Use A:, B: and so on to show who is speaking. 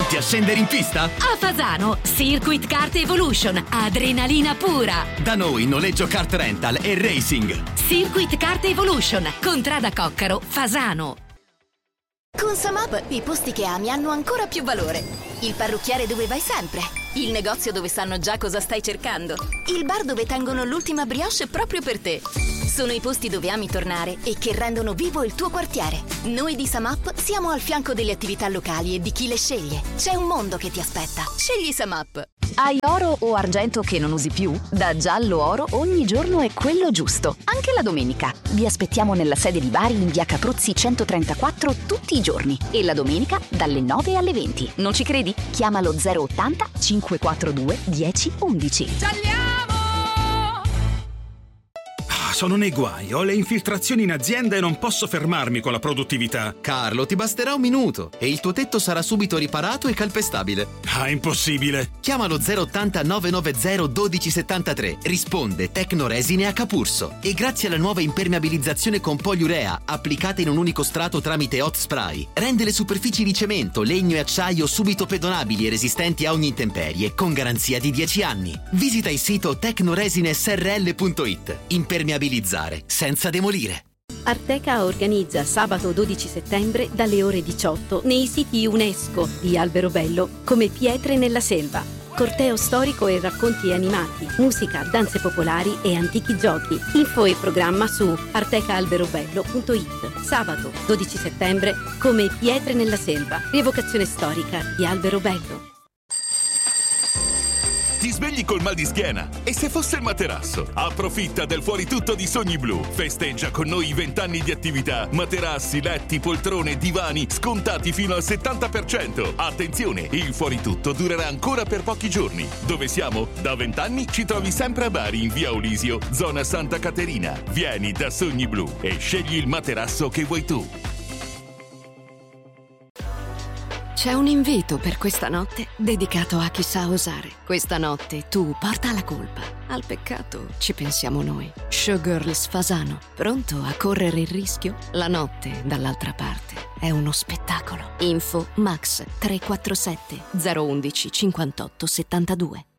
A: Pronti a scendere in pista?
B: A Fasano, Circuit Kart Evolution, adrenalina pura.
A: Da noi noleggio kart rental e racing.
B: Circuit Kart Evolution, Contrada Coccaro, Fasano.
C: Con Samap i posti che ami hanno ancora più valore. Il parrucchiere dove vai sempre. Il negozio dove sanno già cosa stai cercando. Il bar dove tengono l'ultima brioche proprio per te. Sono i posti dove ami tornare e che rendono vivo il tuo quartiere. Noi di Samap siamo al fianco delle attività locali e di chi le sceglie. C'è un mondo che ti aspetta. Scegli Samap.
D: Hai oro o argento che non usi più? Da Giallo Oro ogni giorno è quello giusto, anche la domenica. Vi aspettiamo nella sede di Bari in via Capruzzi 134 tutti i giorni e la domenica dalle 9 alle 20. Non ci credi? Chiama lo 080 542 1011.
E: Sono nei guai, ho le infiltrazioni in azienda e non posso fermarmi con la produttività.
A: Carlo, ti basterà un minuto e il tuo tetto sarà subito riparato e calpestabile.
E: Ah, impossibile.
A: Chiama lo 080 990 1273. Risponde Tecnoresine a Capurso. E grazie alla nuova impermeabilizzazione con poliurea applicata in un unico strato tramite hot spray, rende le superfici di cemento, legno e acciaio subito pedonabili e resistenti a ogni intemperie con garanzia di 10 anni. Visita il sito tecnoresinesrl.it. Impermeabilizzare senza demolire.
F: Arteca organizza sabato 12 settembre dalle ore 18 nei siti UNESCO di Alberobello come Pietre nella Selva. Corteo storico e racconti animati, musica, danze popolari e antichi giochi. Info e programma su artecaalberobello.it. Sabato 12 settembre come Pietre nella Selva. Rievocazione storica di Alberobello.
G: Ti svegli col mal di schiena? E se fosse il materasso? Approfitta del fuori tutto di Sogni Blu. Festeggia con noi i 20 anni di attività. Materassi, letti, poltrone, divani scontati fino al 70%. Attenzione, il fuori tutto durerà ancora per pochi giorni. Dove siamo? Da 20 anni ci trovi sempre a Bari in via Olisio, zona Santa Caterina. Vieni da Sogni Blu e scegli il materasso che vuoi tu.
H: C'è un invito per questa notte dedicato a chi sa osare. Questa notte tu porta la colpa. Al peccato ci pensiamo noi. Showgirls Fasano, pronto a correre il rischio? La notte dall'altra parte è uno spettacolo. Info Max 347 011 58 72.